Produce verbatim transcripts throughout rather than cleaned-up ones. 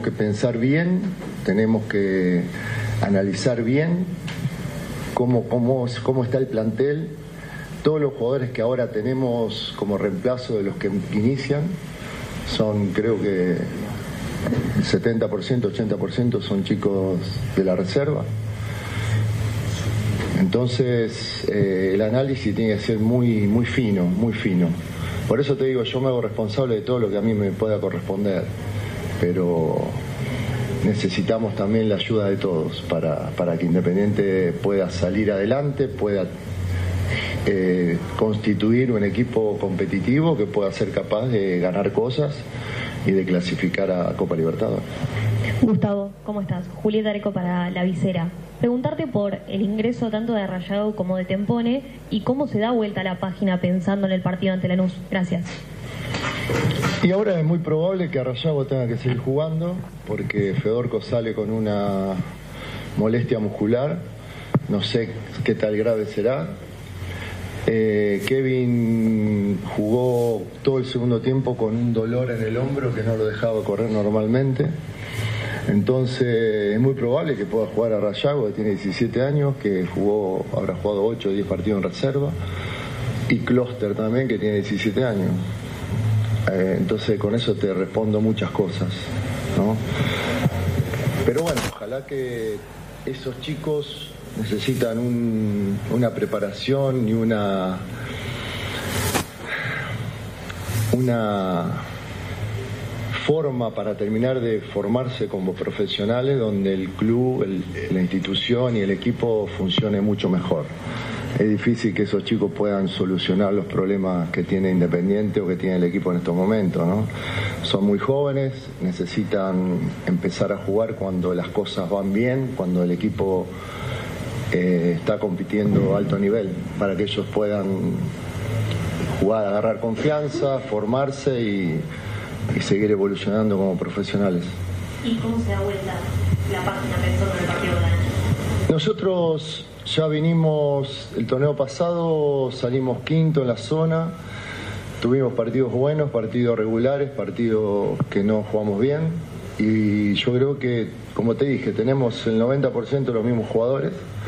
que pensar bien, tenemos que analizar bien cómo, cómo, cómo está el plantel. Todos los jugadores que ahora tenemos como reemplazo de los que inician son, creo que el setenta por ciento, ochenta por ciento son chicos de la reserva. Entonces eh, el análisis tiene que ser muy, muy fino, muy fino. Por eso te digo, yo me hago responsable de todo lo que a mí me pueda corresponder, pero necesitamos también la ayuda de todos para, para que Independiente pueda salir adelante, pueda eh, constituir un equipo competitivo que pueda ser capaz de ganar cosas y de clasificar a Copa Libertadores. Gustavo, ¿cómo estás? Julieta Areco para La Visera. Preguntarte por el ingreso tanto de Rayado como de Tempone y cómo se da vuelta a la página pensando en el partido ante Lanús. Gracias. Y ahora es muy probable que Rayado tenga que seguir jugando porque Fedorco sale con una molestia muscular. No sé qué tal grave será. Eh, Kevin jugó todo el segundo tiempo con un dolor en el hombro que no lo dejaba correr normalmente. Entonces es muy probable que pueda jugar a Rayago, que tiene diecisiete años, que jugó, habrá jugado ocho o diez partidos en reserva, y Kloster también, que tiene diecisiete años. Eh, entonces con eso te respondo muchas cosas, ¿no? Pero bueno, ojalá que esos chicos necesitan un, una preparación y una una forma para terminar de formarse como profesionales donde el club, el, la institución y el equipo funcione mucho mejor. Es difícil que esos chicos puedan solucionar los problemas que tiene Independiente o que tiene el equipo en estos momentos, ¿no? Son muy jóvenes, necesitan empezar a jugar cuando las cosas van bien, cuando el equipo eh, está compitiendo a alto nivel, para que ellos puedan jugar, agarrar confianza, formarse y y seguir evolucionando como profesionales. ¿Y cómo se da vuelta la página pensando en el partido de la noche? Nosotros ya vinimos, el torneo pasado salimos quinto en la zona, tuvimos partidos buenos, partidos regulares, partidos que no jugamos bien, y yo creo que, como te dije, tenemos el noventa por ciento de los mismos jugadores.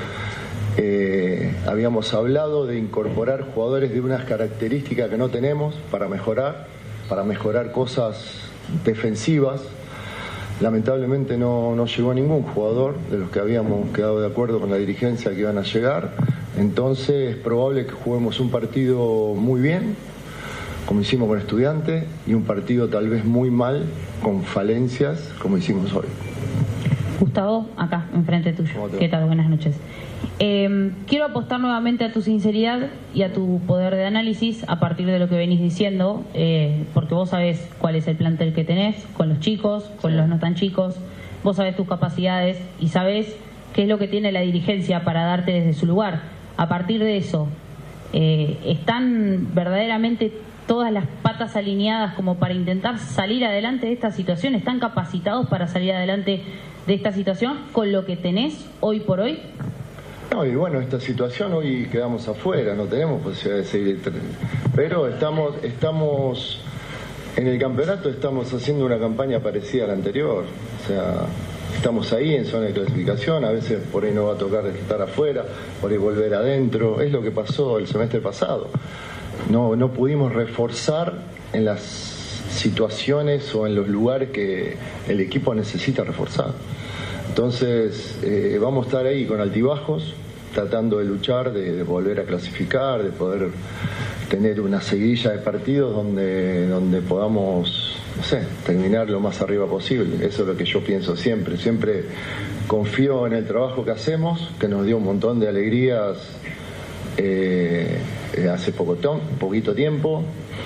Eh, habíamos hablado de incorporar jugadores de unas características que no tenemos para mejorar, para mejorar cosas defensivas. Lamentablemente no, no llegó ningún jugador de los que habíamos quedado de acuerdo con la dirigencia que iban a llegar. Entonces es probable que juguemos un partido muy bien, como hicimos con Estudiantes, y un partido tal vez muy mal, con falencias, como hicimos hoy. Gustavo, acá, enfrente tuyo. ¿Qué tal? Buenas noches. Eh, quiero apostar nuevamente a tu sinceridad y a tu poder de análisis a partir de lo que venís diciendo, eh, porque vos sabés cuál es el plantel que tenés, con los chicos, con sí. los no tan chicos, vos sabés tus capacidades y sabés qué es lo que tiene la dirigencia para darte desde su lugar. A partir de eso, eh, ¿están verdaderamente todas las patas alineadas como para intentar salir adelante de esta situación? ¿Están capacitados para salir adelante de esta situación con lo que tenés hoy por hoy? No, y bueno, esta situación hoy quedamos afuera, no tenemos posibilidad de seguir, pero estamos, estamos en el campeonato, estamos haciendo una campaña parecida a la anterior, o sea, estamos ahí en zona de clasificación, a veces por ahí no va a tocar estar afuera, por ahí volver adentro, es lo que pasó el semestre pasado, no, no pudimos reforzar en las situaciones o en los lugares que el equipo necesita reforzar. Entonces eh, vamos a estar ahí con altibajos, tratando de luchar, de, de volver a clasificar, de poder tener una seguidilla de partidos donde, donde podamos, no sé, terminar lo más arriba posible. Eso es lo que yo pienso siempre. Siempre confío en el trabajo que hacemos, que nos dio un montón de alegrías eh, hace poco poquito tiempo.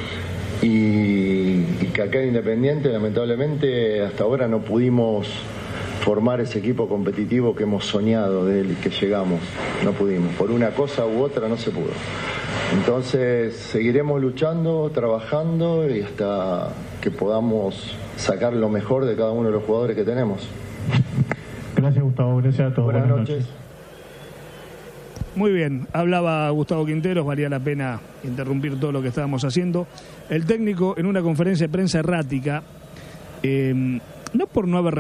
Y, y que acá en Independiente, lamentablemente, hasta ahora no pudimos formar ese equipo competitivo que hemos soñado desde el que llegamos. No pudimos, por una cosa u otra no se pudo. Entonces seguiremos luchando, trabajando y hasta que podamos sacar lo mejor de cada uno de los jugadores que tenemos. Gracias, Gustavo, gracias a todos. Buenas, Buenas noches. noches. Muy bien, hablaba Gustavo Quinteros, valía la pena interrumpir todo lo que estábamos haciendo. El técnico en una conferencia de prensa errática, eh, no por no haber